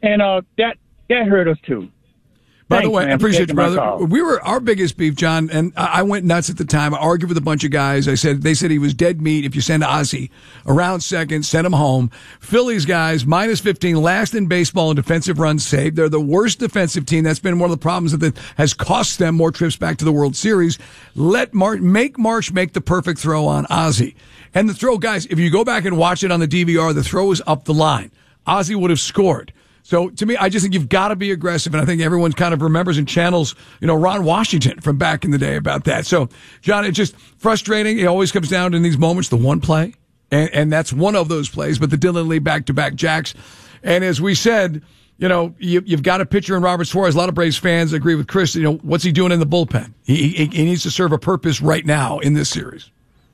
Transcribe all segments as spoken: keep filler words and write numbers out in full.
and uh, that that hurt us too. By Thanks, the way, man, I appreciate you, brother. call. We were our biggest beef, John, and I went nuts at the time. I argued with a bunch of guys. I said they said he was dead meat. If you send Ozzie around second, send him home. Phillies guys minus fifteen, last in baseball in defensive runs saved. They're the worst defensive team. That's been one of the problems that has cost them more trips back to the World Series. Let Mar- make Marsh make the perfect throw on Ozzie, and the throw, guys. If you go back and watch it on the D V R, the throw is up the line. Ozzie would have scored. So to me, I just think you've got to be aggressive, and I think everyone kind of remembers and channels, you know, Ron Washington from back in the day about that. So, John, it's just frustrating. It always comes down to in these moments, the one play, and, and that's one of those plays, but the Dylan Lee back-to-back jacks. And as we said, you know, you, you've got a pitcher in Robert Suarez. A lot of Braves fans agree with Chris. You know, what's he doing in the bullpen? He, he, he needs to serve a purpose right now in this series.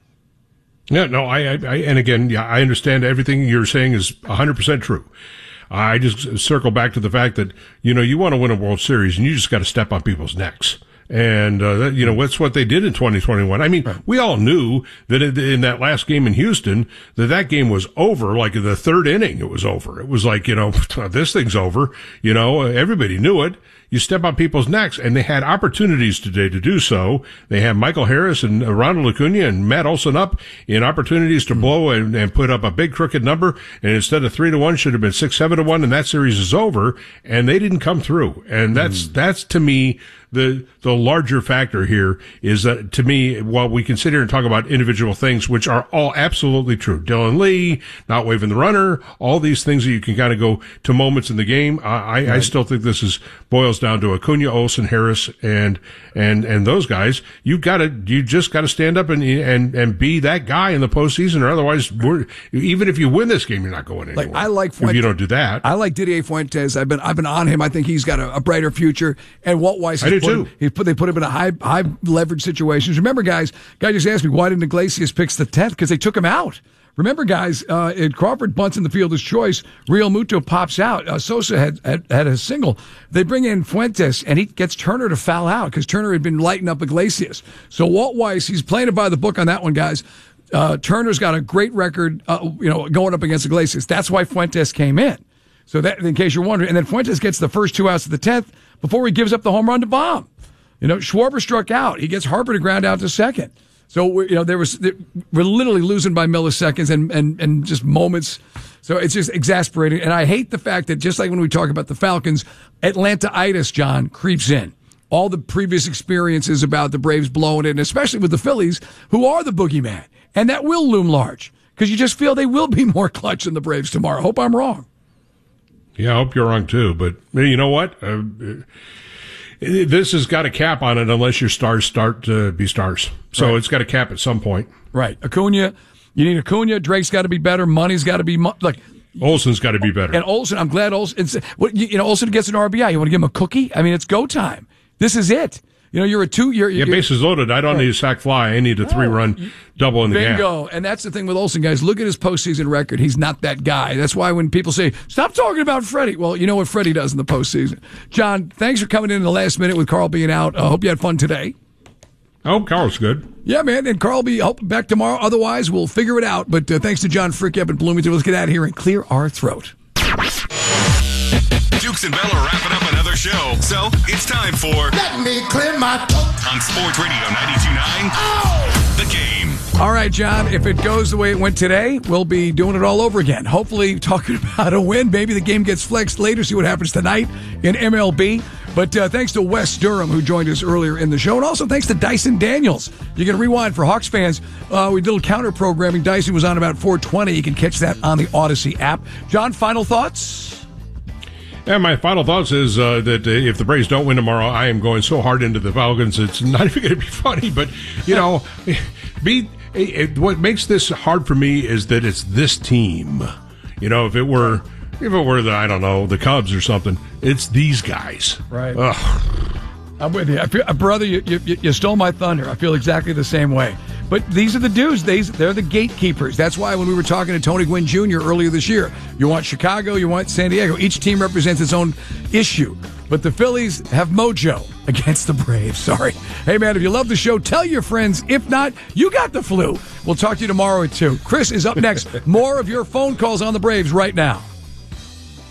Yeah, no, I, I, I and again, yeah, I understand everything you're saying is one hundred percent true. I just circle back to the fact that, you know, you want to win a World Series and you just got to step on people's necks. And, uh, that, you know, that's what they did in twenty twenty-one. I mean, right. We all knew that in that last game in Houston, that that game was over. Like in the third inning, it was over. It was like, you know, this thing's over. You know, everybody knew it. You step on people's necks, and they had opportunities today to do so. They have Michael Harris and Ronald Acuna and Matt Olson up in opportunities to blow and, and put up a big crooked number. And instead of three to one, should have been six, seven to one, and that series is over. And they didn't come through. And that's mm. that's to me the the larger factor here is that, to me, while we can sit here and talk about individual things, which are all absolutely true, Dylan Lee not waving the runner, all these things that you can kind of go to moments in the game. I, I, right. I still think this is boils down to Acuna, Olson, Harris, and and and those guys. You got to you just got to stand up and and and be that guy in the postseason, or otherwise, we're, even if you win this game, you're not going anywhere. Like, I like Fuentes. If you don't do that. I like Didier Fuentes. I've been I've been on him. I think he's got a, a brighter future. And Walt Weiss, I do put too. Him, he put they put him in a high high leverage situations. Remember, guys, guy just asked me why didn't Iglesias pick the tenth? Because they took him out. Remember, guys, uh, Crawford bunts in the fielder's choice. Real Muto pops out. Uh, Sosa had, had had a single. They bring in Fuentes, and he gets Turner to foul out because Turner had been lighting up Iglesias. So Walt Weiss, he's playing it by the book on that one, guys. Uh, Turner's got a great record, uh, you know, going up against Iglesias. That's why Fuentes came in. So that, in case you're wondering, and then Fuentes gets the first two outs of the tenth before he gives up the home run to Baum. You know, Schwarber struck out. He gets Harper to ground out to second. So, we're, you know, there was, we're literally losing by milliseconds and, and, and just moments. So it's just exasperating. And I hate the fact that just like when we talk about the Falcons, Atlanta-itis, John, creeps in. All the previous experiences about the Braves blowing it, and especially with the Phillies, who are the boogeyman. And that will loom large because you just feel they will be more clutch than the Braves tomorrow. Hope I'm wrong. Yeah, I hope you're wrong too. But you know what? Uh, This has got a cap on it unless your stars start to be stars. So right. It's got a cap at some point. Right. Acuna, you need Acuna. Drake's got to be better. Money's got to be mo- like. Olson's got to be better. And Olson, I'm glad Olson. It's, what, you, you know, Olson gets an R B I. You want to give him a cookie? I mean, it's go time. This is it. You know, you're a two. You're, yeah, you're, bases loaded. I don't right. need a sack fly. I need a three run oh, double in the gap. Bingo. And that's the thing with Olson, guys. Look at his postseason record. He's not that guy. That's why when people say, stop talking about Freddie. Well, you know what Freddie does in the postseason. John, thanks for coming in in the last minute with Carl being out. I uh, hope you had fun today. Oh, Carl's good. Yeah, man. And Carl will be back tomorrow. Otherwise, we'll figure it out. But uh, thanks to John Frick up in Bloomington. Let's get out of here and clear our throat. Dukes and Bell are wrapping up another show, so it's time for Let Me Clear My Throat on Sports Radio ninety-two point nine. Oh! The Game. All right, John, if it goes the way it went today, we'll be doing it all over again. Hopefully talking about a win. Maybe the game gets flexed later, see what happens tonight in M L B. But uh, thanks to Wes Durham, who joined us earlier in the show, and also thanks to Dyson Daniels. You can rewind for Hawks fans. Uh, we did a little counter-programming. Dyson was on about four twenty. You can catch that on the Odyssey app. John, final thoughts? And my final thoughts is uh, that uh, if the Braves don't win tomorrow, I am going so hard into the Falcons, it's not even going to be funny. But, you know, be, it, what makes this hard for me is that it's this team. You know, if it were, if it were the, I don't know, the Cubs or something, it's these guys. Right. Ugh. I'm with you. I feel, brother, you, you, you stole my thunder. I feel exactly the same way. But these are the dudes. They, they're the gatekeepers. That's why when we were talking to Tony Gwynn Junior earlier this year, you want Chicago, you want San Diego. Each team represents its own issue. But the Phillies have mojo against the Braves. Sorry. Hey, man, if you love the show, tell your friends. If not, you got the flu. We'll talk to you tomorrow at two. Chris is up next. More of your phone calls on the Braves right now.